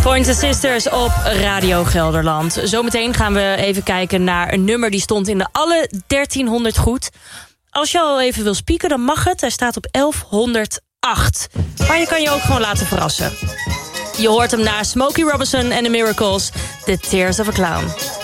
Pointer Sisters op Radio Gelderland. Zometeen gaan we even kijken naar een nummer die stond in de alle 1300 goed. Als je al even wil spieken, dan mag het. Hij staat op 1108. Maar je kan je ook gewoon laten verrassen. Je hoort hem na Smokey Robinson en The Miracles, The Tears of a Clown.